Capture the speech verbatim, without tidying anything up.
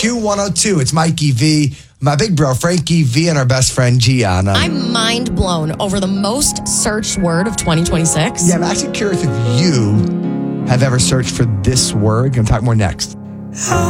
Q one oh two. It's Mikey V, my big bro Frankie V, and our best friend Gianna. I'm mind blown over the most searched word of twenty twenty-six. Yeah, I'm actually curious if you have ever searched for this word. We're going to talk more next.